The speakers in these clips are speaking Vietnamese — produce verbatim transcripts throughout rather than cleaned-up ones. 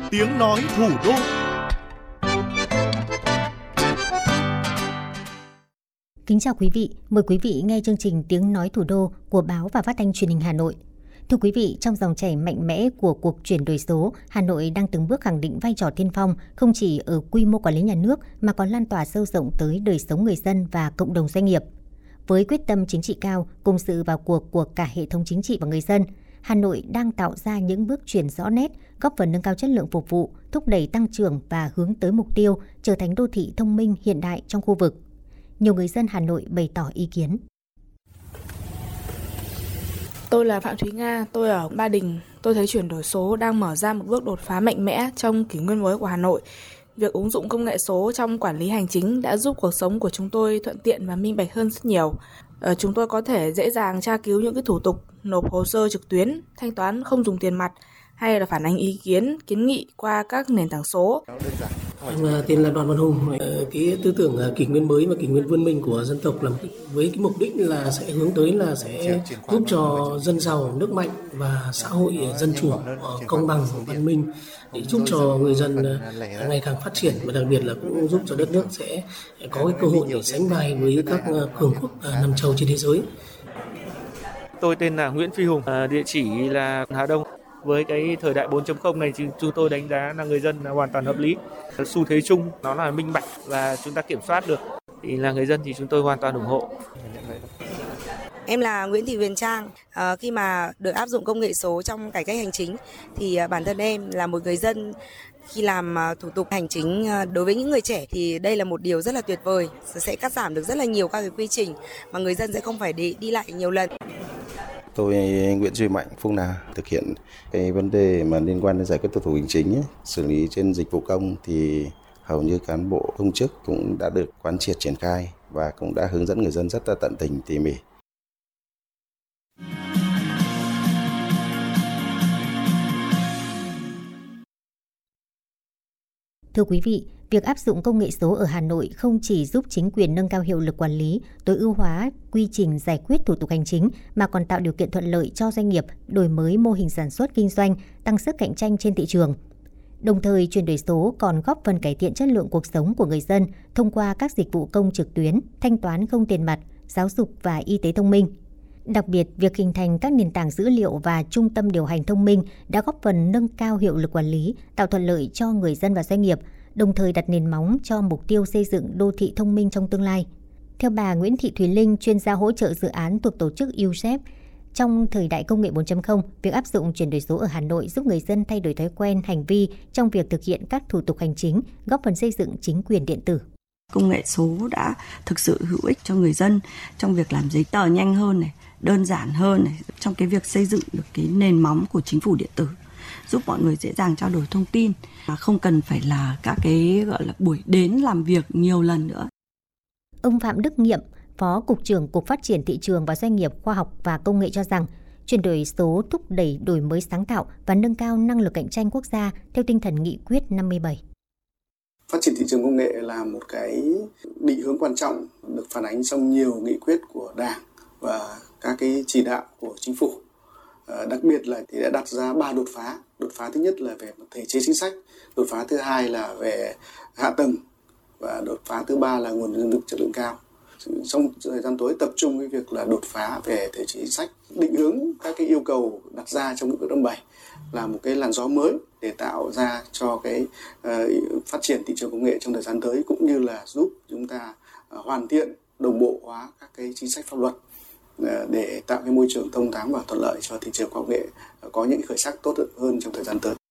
Tiếng nói thủ đô. Kính chào quý vị, mời quý vị nghe chương trình Tiếng nói thủ đô của Báo và Phát thanh Truyền hình Hà Nội. Thưa quý vị, trong dòng chảy mạnh mẽ của cuộc chuyển đổi số, Hà Nội đang từng bước khẳng định vai trò tiên phong không chỉ ở quy mô quản lý nhà nước mà còn lan tỏa sâu rộng tới đời sống người dân và cộng đồng doanh nghiệp. Với quyết tâm chính trị cao, cùng sự vào cuộc của cả hệ thống chính trị và người dân, Hà Nội đang tạo ra những bước chuyển rõ nét, góp phần nâng cao chất lượng phục vụ, thúc đẩy tăng trưởng và hướng tới mục tiêu trở thành đô thị thông minh hiện đại trong khu vực. Nhiều người dân Hà Nội bày tỏ ý kiến. Tôi là Phạm Thúy Nga, tôi ở Ba Đình. Tôi thấy chuyển đổi số đang mở ra một bước đột phá mạnh mẽ trong kỷ nguyên mới của Hà Nội. Việc ứng dụng công nghệ số trong quản lý hành chính đã giúp cuộc sống của chúng tôi thuận tiện và minh bạch hơn rất nhiều. Ờ, chúng tôi có thể dễ dàng tra cứu những cái thủ tục, nộp hồ sơ trực tuyến, thanh toán không dùng tiền mặt, hay là phản ánh ý kiến, kiến nghị qua các nền tảng số. Em tên là Đoàn Văn Hùng. Cái tư tưởng kỷ nguyên mới và kỷ nguyên vươn mình của dân tộc là với cái mục đích là sẽ hướng tới là sẽ giúp cho dân giàu, nước mạnh và xã hội dân chủ, công bằng, văn minh để giúp cho người dân ngày càng phát triển và đặc biệt là cũng giúp cho đất nước sẽ có cái cơ hội để sánh vai với các cường quốc năm châu trên thế giới. Tôi tên là Nguyễn Phi Hùng, địa chỉ là Hà Đông. Với cái thời đại bốn chấm không này thì chúng tôi đánh giá là người dân là hoàn toàn hợp lý. Xu thế chung nó là minh bạch và chúng ta kiểm soát được. Thì là người dân thì chúng tôi hoàn toàn ủng hộ. Em là Nguyễn Thị Huyền Trang. À, khi mà được áp dụng công nghệ số trong cải cách hành chính thì bản thân em là một người dân khi làm thủ tục hành chính đối với những người trẻ thì đây là một điều rất là tuyệt vời, sẽ cắt giảm được rất là nhiều các cái quy trình mà người dân sẽ không phải đi, đi lại nhiều lần. Tôi Nguyễn Duy Mạnh, Phúc Nà thực hiện cái vấn đề mà liên quan đến giải quyết thủ tục hành chính ấy, xử lý trên dịch vụ công thì hầu như cán bộ công chức cũng đã được quán triệt triển khai và cũng đã hướng dẫn người dân rất là tận tình tỉ mỉ. Thưa quý vị, việc áp dụng công nghệ số ở Hà Nội không chỉ giúp chính quyền nâng cao hiệu lực quản lý, tối ưu hóa quy trình giải quyết thủ tục hành chính mà còn tạo điều kiện thuận lợi cho doanh nghiệp đổi mới mô hình sản xuất kinh doanh, tăng sức cạnh tranh trên thị trường. Đồng thời, chuyển đổi số còn góp phần cải thiện chất lượng cuộc sống của người dân thông qua các dịch vụ công trực tuyến, thanh toán không tiền mặt, giáo dục và y tế thông minh. Đặc biệt, việc hình thành các nền tảng dữ liệu và trung tâm điều hành thông minh đã góp phần nâng cao hiệu lực quản lý, tạo thuận lợi cho người dân và doanh nghiệp, đồng thời đặt nền móng cho mục tiêu xây dựng đô thị thông minh trong tương lai. Theo bà Nguyễn Thị Thùy Linh, chuyên gia hỗ trợ dự án thuộc tổ chức u ét e pê, trong thời đại công nghệ bốn chấm không, việc áp dụng chuyển đổi số ở Hà Nội giúp người dân thay đổi thói quen, hành vi trong việc thực hiện các thủ tục hành chính, góp phần xây dựng chính quyền điện tử. Công nghệ số đã thực sự hữu ích cho người dân trong việc làm giấy tờ nhanh hơn này, đơn giản hơn này, trong cái việc xây dựng được cái nền móng của chính phủ điện tử, giúp mọi người dễ dàng trao đổi thông tin và không cần phải là các cái gọi là buổi đến làm việc nhiều lần nữa. Ông Phạm Đức Nhiệm, Phó Cục trưởng Cục Phát triển Thị trường và Doanh nghiệp Khoa học và Công nghệ cho rằng, chuyển đổi số thúc đẩy đổi mới sáng tạo và nâng cao năng lực cạnh tranh quốc gia theo tinh thần nghị quyết năm mươi bảy. Phát triển thị trường công nghệ là một cái định hướng quan trọng được phản ánh trong nhiều nghị quyết của Đảng và các cái chỉ đạo của Chính phủ. À, đặc biệt là thì đã đặt ra ba đột phá. Đột phá thứ nhất là về thể chế chính sách, đột phá thứ hai là về hạ tầng và đột phá thứ ba là nguồn nhân lực chất lượng cao. Trong thời gian tới tập trung cái việc là đột phá về thể chế chính sách, định hướng các cái yêu cầu đặt ra trong nghị quyết năm mươi bảy là một cái làn gió mới để tạo ra cho cái uh, phát triển thị trường công nghệ trong thời gian tới, cũng như là giúp chúng ta uh, hoàn thiện đồng bộ hóa các cái chính sách pháp luật uh, để tạo cái môi trường thông thoáng và thuận lợi cho thị trường công nghệ uh, có những khởi sắc tốt hơn trong thời gian tới.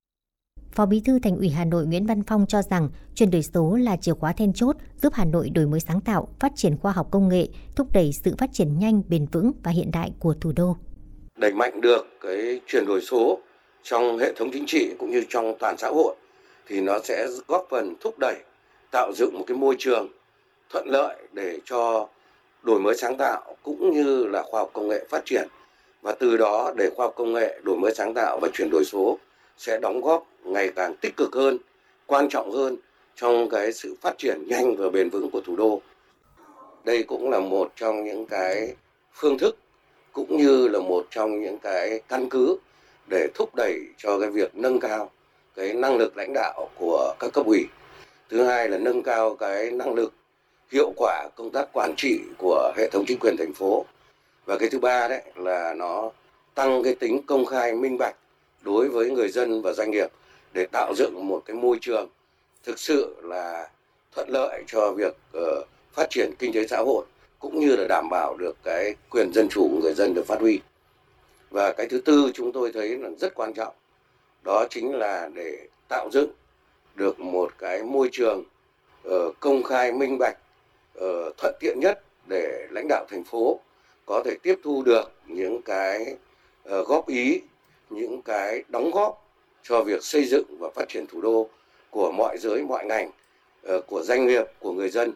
Phó Bí thư Thành ủy Hà Nội Nguyễn Văn Phong cho rằng chuyển đổi số là chìa khóa then chốt giúp Hà Nội đổi mới sáng tạo, phát triển khoa học công nghệ, thúc đẩy sự phát triển nhanh, bền vững và hiện đại của thủ đô. Đẩy mạnh được cái chuyển đổi số trong hệ thống chính trị cũng như trong toàn xã hội thì nó sẽ góp phần thúc đẩy tạo dựng một cái môi trường thuận lợi để cho đổi mới sáng tạo cũng như là khoa học công nghệ phát triển, và từ đó để khoa học công nghệ, đổi mới sáng tạo và chuyển đổi số sẽ đóng góp ngày càng tích cực hơn, quan trọng hơn trong cái sự phát triển nhanh và bền vững của thủ đô. Đây cũng là một trong những cái phương thức cũng như là một trong những cái căn cứ để thúc đẩy cho cái việc nâng cao cái năng lực lãnh đạo của các cấp ủy. Thứ hai là nâng cao cái năng lực hiệu quả công tác quản trị của hệ thống chính quyền thành phố. Và cái thứ ba đấy là nó tăng cái tính công khai minh bạch đối với người dân và doanh nghiệp để tạo dựng một cái môi trường thực sự là thuận lợi cho việc uh, phát triển kinh tế xã hội cũng như là đảm bảo được cái quyền dân chủ của người dân được phát huy. Và cái thứ tư chúng tôi thấy là rất quan trọng, đó chính là để tạo dựng được một cái môi trường uh, công khai minh bạch, uh, thuận tiện nhất để lãnh đạo thành phố có thể tiếp thu được những cái uh, góp ý, những cái đóng góp cho việc xây dựng và phát triển thủ đô của mọi giới, mọi ngành, uh, của doanh nghiệp, của người dân.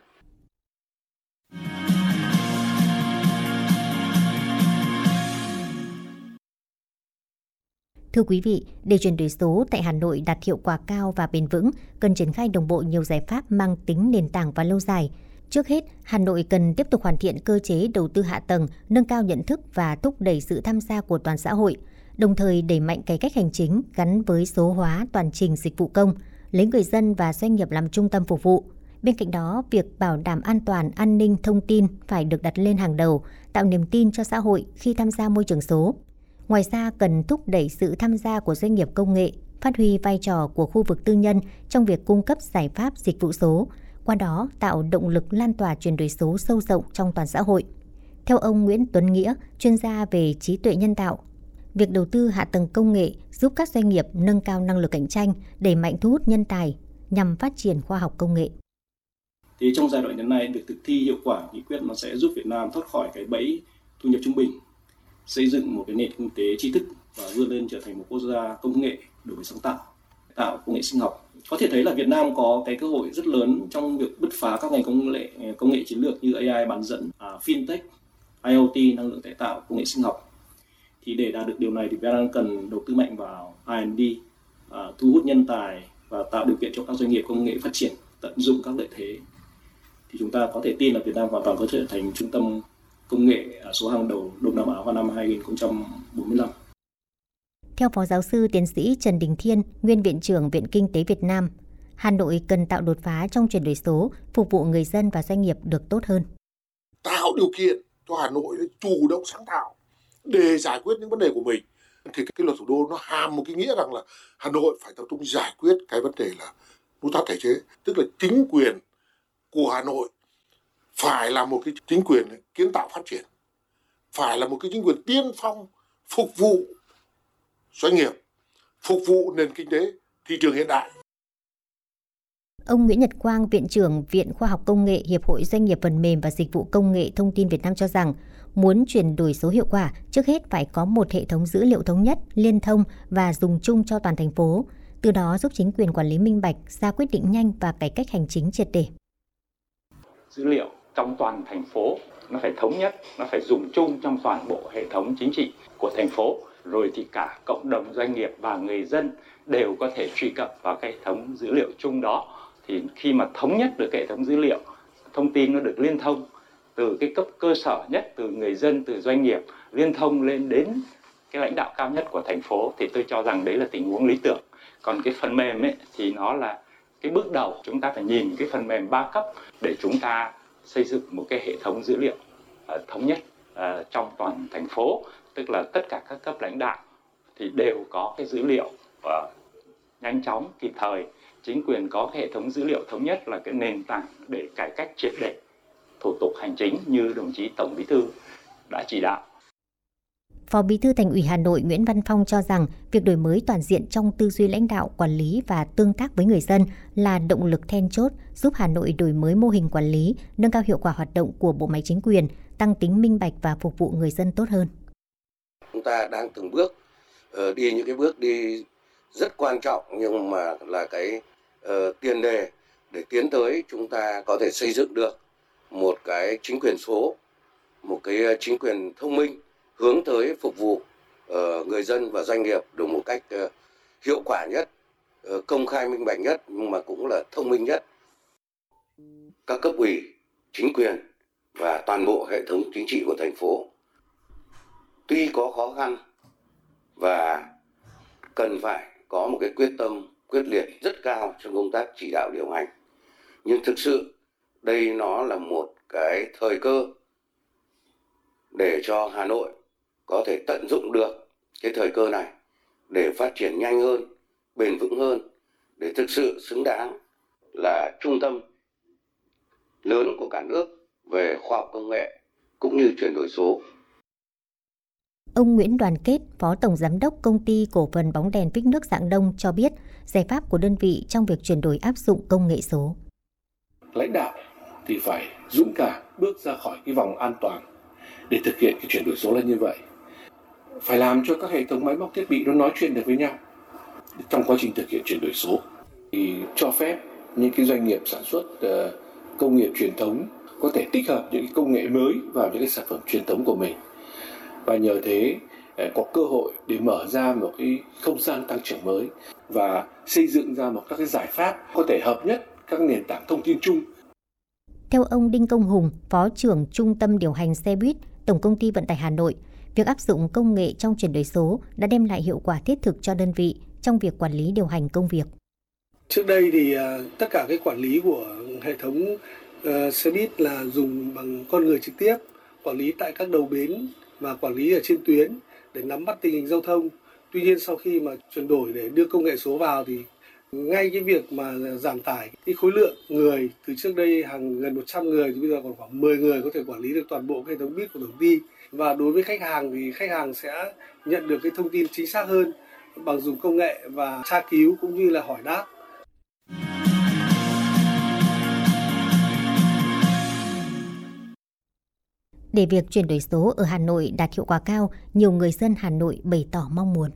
Thưa quý vị, để chuyển đổi số tại Hà Nội đạt hiệu quả cao và bền vững, cần triển khai đồng bộ nhiều giải pháp mang tính nền tảng và lâu dài. Trước hết, Hà Nội cần tiếp tục hoàn thiện cơ chế đầu tư hạ tầng, nâng cao nhận thức và thúc đẩy sự tham gia của toàn xã hội, đồng thời đẩy mạnh cải cách hành chính gắn với số hóa toàn trình dịch vụ công, lấy người dân và doanh nghiệp làm trung tâm phục vụ. Bên cạnh đó, việc bảo đảm an toàn, an ninh thông tin phải được đặt lên hàng đầu, tạo niềm tin cho xã hội khi tham gia môi trường số. Ngoài ra, cần thúc đẩy sự tham gia của doanh nghiệp công nghệ, phát huy vai trò của khu vực tư nhân trong việc cung cấp giải pháp dịch vụ số, qua đó tạo động lực lan tỏa chuyển đổi số sâu rộng trong toàn xã hội. Theo ông Nguyễn Tuấn Nghĩa, chuyên gia về trí tuệ nhân tạo, việc đầu tư hạ tầng công nghệ giúp các doanh nghiệp nâng cao năng lực cạnh tranh, đẩy mạnh thu hút nhân tài nhằm phát triển khoa học công nghệ. Thì trong giai đoạn hiện nay, việc thực thi hiệu quả nghị quyết nó sẽ giúp Việt Nam thoát khỏi cái bẫy thu nhập trung bình, xây dựng một cái nền kinh tế tri thức và vươn lên trở thành một quốc gia công nghệ đổi mới sáng tạo, tạo công nghệ sinh học. Có thể thấy là Việt Nam có cái cơ hội rất lớn trong việc bứt phá các ngành công nghệ công nghệ chiến lược như a i bán dẫn, fintech, IoT, năng lượng tái tạo, công nghệ sinh học. Thì để đạt được điều này thì Việt Nam cần đầu tư mạnh vào R and D, thu hút nhân tài và tạo điều kiện cho các doanh nghiệp công nghệ phát triển, tận dụng các lợi thế. Thì chúng ta có thể tin là Việt Nam hoàn toàn có thể trở thành trung tâm công nghệ số hàng đầu Đông Nam Á vào năm hai không bốn lăm. Theo Phó Giáo sư Tiến sĩ Trần Đình Thiên, Nguyên Viện trưởng Viện Kinh tế Việt Nam, Hà Nội cần tạo đột phá trong chuyển đổi số, phục vụ người dân và doanh nghiệp được tốt hơn. Tạo điều kiện cho Hà Nội chủ động sáng tạo để giải quyết những vấn đề của mình. Thì cái luật thủ đô nó hàm một cái nghĩa rằng là Hà Nội phải tập trung giải quyết cái vấn đề là nút thắt thể chế, tức là chính quyền của Hà Nội phải là một cái chính quyền kiến tạo phát triển, phải là một cái chính quyền tiên phong phục vụ doanh nghiệp, phục vụ nền kinh tế, thị trường hiện đại. Ông Nguyễn Nhật Quang, Viện trưởng Viện Khoa học Công nghệ Hiệp hội Doanh nghiệp Phần mềm và Dịch vụ Công nghệ Thông tin Việt Nam cho rằng, muốn chuyển đổi số hiệu quả, trước hết phải có một hệ thống dữ liệu thống nhất, liên thông và dùng chung cho toàn thành phố, từ đó giúp chính quyền quản lý minh bạch, ra quyết định nhanh và cải cách hành chính triệt để. Dữ liệu trong toàn thành phố nó phải thống nhất, nó phải dùng chung trong toàn bộ hệ thống chính trị của thành phố, rồi thì cả cộng đồng doanh nghiệp và người dân đều có thể truy cập vào cái hệ thống dữ liệu chung đó. Thì khi mà thống nhất được hệ thống dữ liệu, thông tin nó được liên thông từ cái cấp cơ sở nhất, từ người dân, từ doanh nghiệp, liên thông lên đến cái lãnh đạo cao nhất của thành phố, thì tôi cho rằng đấy là tình huống lý tưởng. Còn cái phần mềm ấy thì nó là cái bước đầu, chúng ta phải nhìn cái phần mềm ba cấp để chúng ta xây dựng một cái hệ thống dữ liệu uh, thống nhất uh, trong toàn thành phố, tức là tất cả các cấp lãnh đạo thì đều có cái dữ liệu uh, nhanh chóng, kịp thời. Chính quyền có cái hệ thống dữ liệu thống nhất là cái nền tảng để cải cách triệt để thủ tục hành chính như đồng chí Tổng Bí thư đã chỉ đạo. Phó Bí thư Thành ủy Hà Nội Nguyễn Văn Phong cho rằng việc đổi mới toàn diện trong tư duy lãnh đạo, quản lý và tương tác với người dân là động lực then chốt giúp Hà Nội đổi mới mô hình quản lý, nâng cao hiệu quả hoạt động của bộ máy chính quyền, tăng tính minh bạch và phục vụ người dân tốt hơn. Chúng ta đang từng bước uh, đi những cái bước đi rất quan trọng, nhưng mà là cái uh, tiền đề để tiến tới chúng ta có thể xây dựng được một cái chính quyền số, một cái chính quyền thông minh hướng tới phục vụ uh, người dân và doanh nghiệp được một cách uh, hiệu quả nhất, uh, công khai minh bạch nhất, nhưng mà cũng là thông minh nhất. Các cấp ủy, chính quyền và toàn bộ hệ thống chính trị của thành phố tuy có khó khăn và cần phải có một cái quyết tâm quyết liệt rất cao trong công tác chỉ đạo điều hành. Nhưng thực sự đây nó là một cái thời cơ để cho Hà Nội có thể tận dụng được cái thời cơ này để phát triển nhanh hơn, bền vững hơn, để thực sự xứng đáng là trung tâm lớn của cả nước về khoa học công nghệ cũng như chuyển đổi số. Ông Nguyễn Đoàn Kết, Phó Tổng Giám đốc Công ty Cổ phần Bóng đèn Phích nước Rạng Đông cho biết giải pháp của đơn vị trong việc chuyển đổi áp dụng công nghệ số. Lãnh đạo thì phải dũng cảm bước ra khỏi cái vòng an toàn để thực hiện cái chuyển đổi số là như vậy. Phải làm cho các hệ thống máy móc thiết bị nó nói chuyện được với nhau. Trong quá trình thực hiện chuyển đổi số thì cho phép những cái doanh nghiệp sản xuất uh, công nghiệp truyền thống có thể tích hợp những cái công nghệ mới vào những cái sản phẩm truyền thống của mình. Và nhờ thế có cơ hội để mở ra một cái không gian tăng trưởng mới và xây dựng ra một các cái giải pháp có thể hợp nhất các nền tảng thông tin chung. Theo ông Đinh Công Hùng, Phó trưởng Trung tâm Điều hành Xe buýt, Tổng Công ty Vận tải Hà Nội, việc áp dụng công nghệ trong chuyển đổi số đã đem lại hiệu quả thiết thực cho đơn vị trong việc quản lý điều hành công việc. Trước đây thì uh, tất cả cái quản lý của hệ thống uh, xe buýt là dùng bằng con người trực tiếp, quản lý tại các đầu bến và quản lý ở trên tuyến để nắm bắt tình hình giao thông. Tuy nhiên sau khi mà chuyển đổi để đưa công nghệ số vào thì ngay cái việc mà giảm tải cái khối lượng người từ trước đây hàng gần một trăm người thì bây giờ còn khoảng mười người có thể quản lý được toàn bộ hệ thống buýt của tổng ty. Và đối với khách hàng thì khách hàng sẽ nhận được cái thông tin chính xác hơn bằng dùng công nghệ và tra cứu cũng như là hỏi đáp. Để việc chuyển đổi số ở Hà Nội đạt hiệu quả cao, nhiều người dân Hà Nội bày tỏ mong muốn.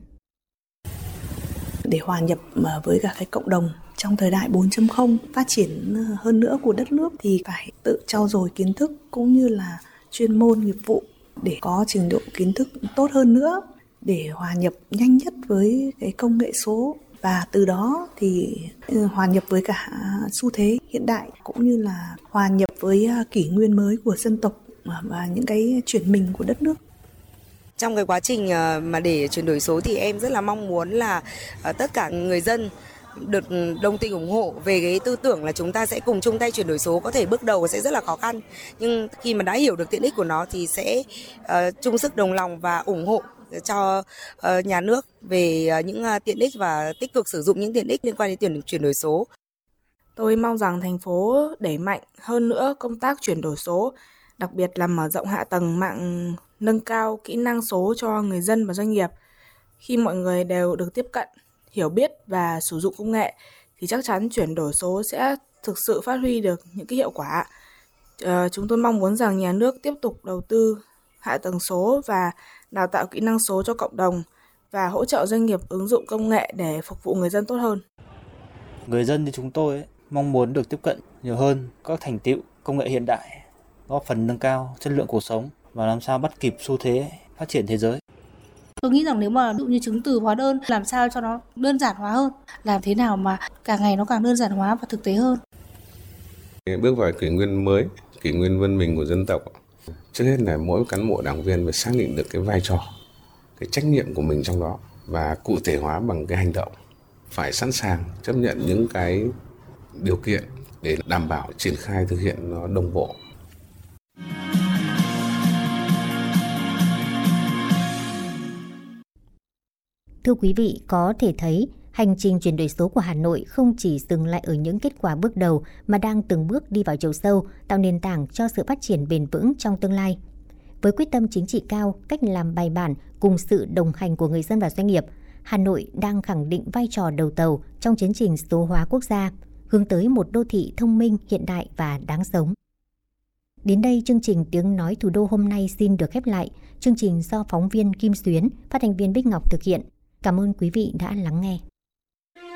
Để hòa nhập với cả cái cộng đồng trong thời đại bốn chấm không phát triển hơn nữa của đất nước thì phải tự trau dồi kiến thức cũng như là chuyên môn nghiệp vụ để có trình độ kiến thức tốt hơn nữa để hòa nhập nhanh nhất với cái công nghệ số và từ đó thì hòa nhập với cả xu thế hiện đại cũng như là hòa nhập với kỷ nguyên mới của dân tộc và những cái chuyển mình của đất nước. Trong cái quá trình mà để chuyển đổi số thì em rất là mong muốn là tất cả người dân được đồng tình ủng hộ về cái tư tưởng là chúng ta sẽ cùng chung tay chuyển đổi số. Có thể bước đầu sẽ rất là khó khăn nhưng khi mà đã hiểu được tiện ích của nó thì sẽ uh, chung sức đồng lòng và ủng hộ cho uh, nhà nước về uh, những uh, tiện ích và tích cực sử dụng những tiện ích liên quan đến tiền chuyển đổi số. Tôi mong rằng thành phố đẩy mạnh hơn nữa công tác chuyển đổi số, đặc biệt là mở rộng hạ tầng mạng, nâng cao kỹ năng số cho người dân và doanh nghiệp. Khi mọi người đều được tiếp cận, hiểu biết và sử dụng công nghệ thì chắc chắn chuyển đổi số sẽ thực sự phát huy được những cái hiệu quả. À, chúng tôi mong muốn rằng nhà nước tiếp tục đầu tư hạ tầng số và đào tạo kỹ năng số cho cộng đồng và hỗ trợ doanh nghiệp ứng dụng công nghệ để phục vụ người dân tốt hơn. Người dân như chúng tôi ấy, mong muốn được tiếp cận nhiều hơn các thành tựu công nghệ hiện đại, góp phần nâng cao chất lượng cuộc sống và làm sao bắt kịp xu thế phát triển thế giới. Tôi nghĩ rằng nếu mà ví dụ như chứng từ hóa đơn làm sao cho nó đơn giản hóa hơn, làm thế nào mà càng ngày nó càng đơn giản hóa và thực tế hơn. Bước vào kỷ nguyên mới, kỷ nguyên văn minh của dân tộc, trước hết là mỗi cán bộ đảng viên phải xác định được cái vai trò, cái trách nhiệm của mình trong đó và cụ thể hóa bằng cái hành động. Phải sẵn sàng chấp nhận những cái điều kiện để đảm bảo triển khai thực hiện nó đồng bộ. Thưa quý vị, có thể thấy hành trình chuyển đổi số của Hà Nội không chỉ dừng lại ở những kết quả bước đầu mà đang từng bước đi vào chiều sâu, tạo nền tảng cho sự phát triển bền vững trong tương lai. Với quyết tâm chính trị cao, cách làm bài bản cùng sự đồng hành của người dân và doanh nghiệp, Hà Nội đang khẳng định vai trò đầu tàu trong tiến trình số hóa quốc gia, hướng tới một đô thị thông minh, hiện đại và đáng sống. Đến đây, chương trình Tiếng Nói Thủ đô hôm nay xin được khép lại. Chương trình do phóng viên Kim Xuyến, phát thanh viên Bích Ngọc thực hiện. Cảm ơn quý vị đã lắng nghe.